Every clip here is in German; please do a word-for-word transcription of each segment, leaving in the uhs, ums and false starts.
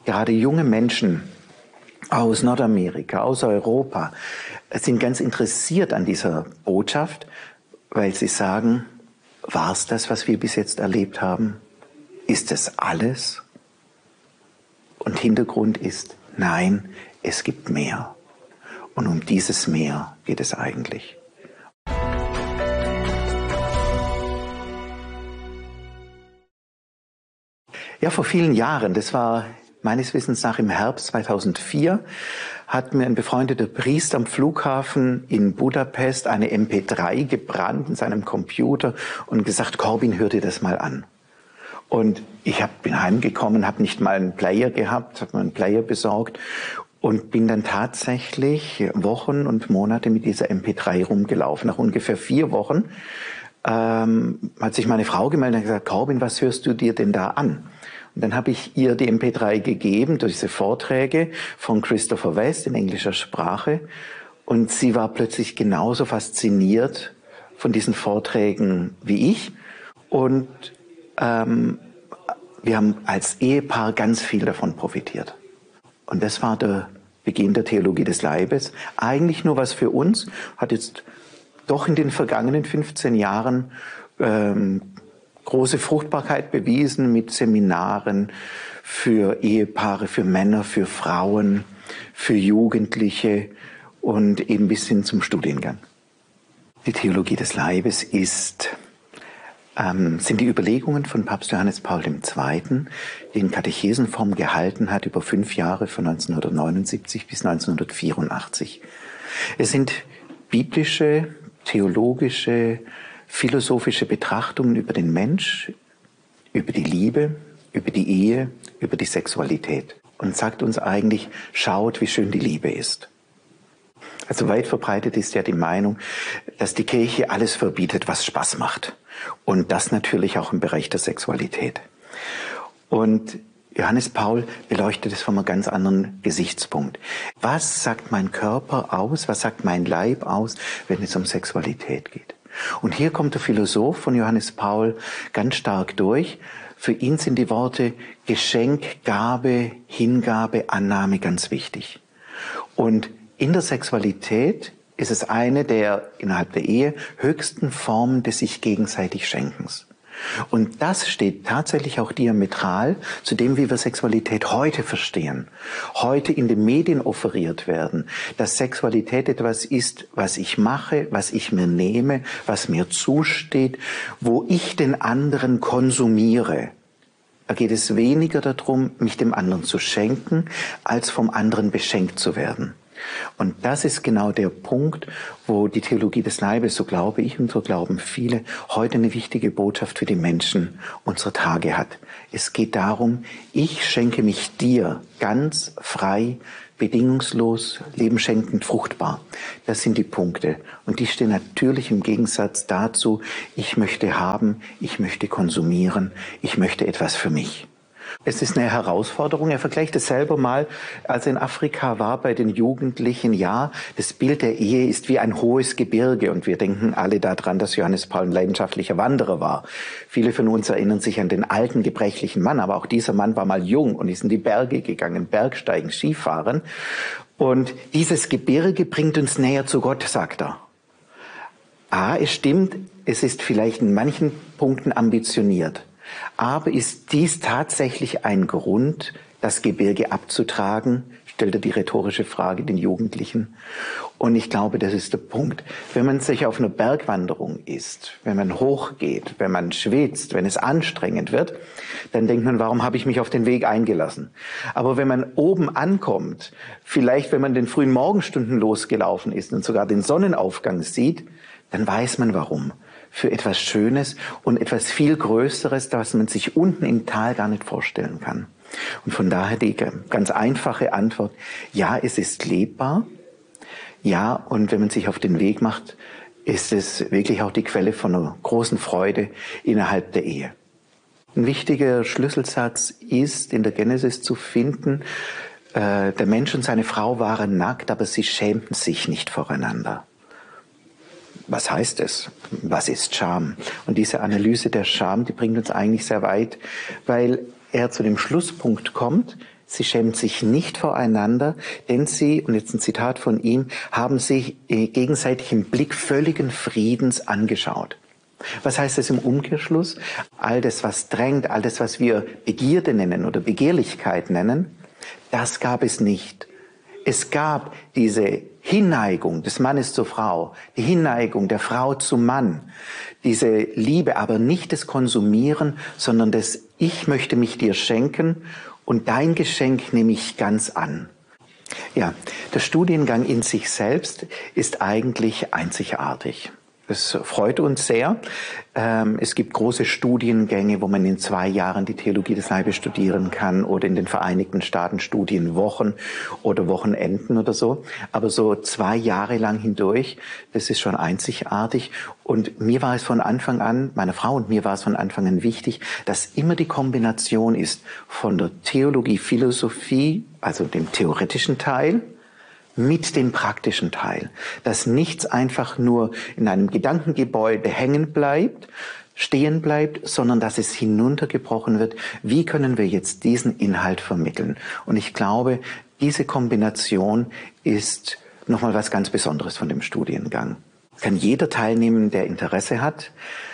Gerade junge Menschen aus Nordamerika, aus Europa sind ganz interessiert an dieser Botschaft, weil sie sagen, war es das, was wir bis jetzt erlebt haben? Ist es alles? Und Hintergrund ist, nein, es gibt mehr. Und um dieses Mehr geht es eigentlich. Ja, vor vielen Jahren, das war meines Wissens nach im Herbst zweitausendvier, hat mir ein befreundeter Priester am Flughafen in Budapest eine M P drei gebrannt in seinem Computer und gesagt, Corbin, hör dir das mal an. Und ich hab, bin heimgekommen, habe nicht mal einen Player gehabt, habe mir einen Player besorgt und bin dann tatsächlich Wochen und Monate mit dieser M P drei rumgelaufen. Nach ungefähr vier Wochen ähm, hat sich meine Frau gemeldet und gesagt, Corbin, was hörst du dir denn da an? Und dann habe ich ihr die M P drei gegeben, durch diese Vorträge von Christopher West in englischer Sprache. Und sie war plötzlich genauso fasziniert von diesen Vorträgen wie ich. Und ähm, wir haben als Ehepaar ganz viel davon profitiert. Und das war der Beginn der Theologie des Leibes. Eigentlich nur was für uns, hat jetzt doch in den vergangenen fünfzehn Jahren ähm, große Fruchtbarkeit bewiesen mit Seminaren für Ehepaare, für Männer, für Frauen, für Jugendliche und eben bis hin zum Studiengang. Die Theologie des Leibes ist, ähm, sind die Überlegungen von Papst Johannes Paul der Zweite., die in Katechesenform gehalten hat über fünf Jahre von neunzehnhundertneunundsiebzig bis neunzehnhundertvierundachtzig. Es sind biblische, theologische, philosophische Betrachtungen über den Mensch, über die Liebe, über die Ehe, über die Sexualität und sagt uns eigentlich, schaut, wie schön die Liebe ist. Also weit verbreitet ist ja die Meinung, dass die Kirche alles verbietet, was Spaß macht. Und das natürlich auch im Bereich der Sexualität. Und Johannes Paul beleuchtet es von einem ganz anderen Gesichtspunkt. Was sagt mein Körper aus, was sagt mein Leib aus, wenn es um Sexualität geht? Und hier kommt der Philosoph von Johannes Paul ganz stark durch. Für ihn sind die Worte Geschenk, Gabe, Hingabe, Annahme ganz wichtig. Und in der Sexualität ist es eine der innerhalb der Ehe höchsten Formen des sich gegenseitig Schenkens. Und das steht tatsächlich auch diametral zu dem, wie wir Sexualität heute verstehen, heute in den Medien offeriert werden, dass Sexualität etwas ist, was ich mache, was ich mir nehme, was mir zusteht, wo ich den anderen konsumiere. Da geht es weniger darum, mich dem anderen zu schenken, als vom anderen beschenkt zu werden. Und das ist genau der Punkt, wo die Theologie des Leibes, so glaube ich und so glauben viele, heute eine wichtige Botschaft für die Menschen unserer Tage hat. Es geht darum, ich schenke mich dir ganz frei, bedingungslos, lebenschenkend, fruchtbar. Das sind die Punkte. Und die stehen natürlich im Gegensatz dazu, ich möchte haben, ich möchte konsumieren, ich möchte etwas für mich. Es ist eine Herausforderung. Er vergleicht es selber mal, als er in Afrika war bei den Jugendlichen. Ja, das Bild der Ehe ist wie ein hohes Gebirge. Und wir denken alle daran, dass Johannes Paul ein leidenschaftlicher Wanderer war. Viele von uns erinnern sich an den alten, gebrechlichen Mann. Aber auch dieser Mann war mal jung und ist in die Berge gegangen, Bergsteigen, Skifahren. Und dieses Gebirge bringt uns näher zu Gott, sagt er. Ah, es stimmt, es ist vielleicht in manchen Punkten ambitioniert. Aber ist dies tatsächlich ein Grund, das Gebirge abzutragen? Stellt er die rhetorische Frage den Jugendlichen. Und ich glaube, das ist der Punkt. Wenn man sich auf einer Bergwanderung ist, wenn man hochgeht, wenn man schwitzt, wenn es anstrengend wird, dann denkt man, warum habe ich mich auf den Weg eingelassen? Aber wenn man oben ankommt, vielleicht wenn man den frühen Morgenstunden losgelaufen ist und sogar den Sonnenaufgang sieht, dann weiß man warum. Für etwas Schönes und etwas viel Größeres, das man sich unten im Tal gar nicht vorstellen kann. Und von daher die ganz einfache Antwort, ja, es ist lebbar. Ja, und wenn man sich auf den Weg macht, ist es wirklich auch die Quelle von einer großen Freude innerhalb der Ehe. Ein wichtiger Schlüsselsatz ist in der Genesis zu finden, äh, der Mensch und seine Frau waren nackt, aber sie schämten sich nicht voreinander. Was heißt es? Was ist Scham? Und diese Analyse der Scham, die bringt uns eigentlich sehr weit, weil er zu dem Schlusspunkt kommt, Sie schämen sich nicht voreinander, denn sie, und jetzt ein Zitat von ihm, haben sich gegenseitig im Blick völligen Friedens angeschaut. Was heißt das im Umkehrschluss? All das, was drängt, all das, was wir Begierde nennen oder Begehrlichkeit nennen, das gab es nicht. Es gab diese Hinneigung des Mannes zur Frau, die Hinneigung der Frau zum Mann, diese Liebe, aber nicht das Konsumieren, sondern das Ich möchte mich dir schenken und dein Geschenk nehme ich ganz an. Ja, der Studiengang in sich selbst ist eigentlich einzigartig. Das freut uns sehr. Es gibt große Studiengänge, wo man in zwei Jahren die Theologie des Leibes studieren kann oder in den Vereinigten Staaten Studienwochen oder Wochenenden oder so. Aber so zwei Jahre lang hindurch, das ist schon einzigartig. Und mir war es von Anfang an, meiner Frau und mir war es von Anfang an wichtig, dass immer die Kombination ist von der Theologie, Philosophie, also dem theoretischen Teil, mit dem praktischen Teil, dass nichts einfach nur in einem Gedankengebäude hängen bleibt, stehen bleibt, sondern dass es hinuntergebrochen wird. Wie können wir jetzt diesen Inhalt vermitteln? Und ich glaube, diese Kombination ist nochmal was ganz Besonderes von dem Studiengang. Kann jeder teilnehmen, der Interesse hat,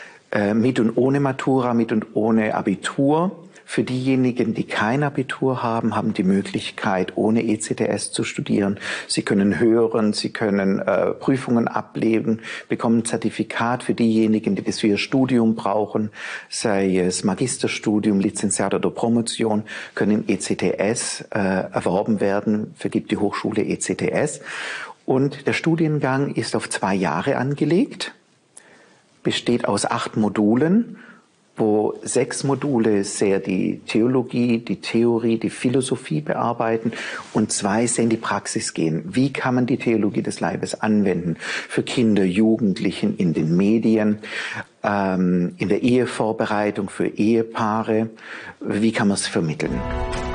mit und ohne Matura, mit und ohne Abitur. Für diejenigen, die kein Abitur haben, haben die Möglichkeit, ohne E C T S zu studieren. Sie können hören, sie können äh, Prüfungen ablegen, bekommen ein Zertifikat. Für diejenigen, die das für ihr Studium brauchen, sei es Magisterstudium, Lizenziat oder Promotion, können E C T S äh, erworben werden, vergibt die Hochschule E C T S. Und der Studiengang ist auf zwei Jahre angelegt, besteht aus acht Modulen, wo sechs Module sehr die Theologie, die Theorie, die Philosophie bearbeiten und zwei sehr in die Praxis gehen. Wie kann man die Theologie des Leibes anwenden für Kinder, Jugendlichen, in den Medien, ähm, in der Ehevorbereitung für Ehepaare? Wie kann man es vermitteln?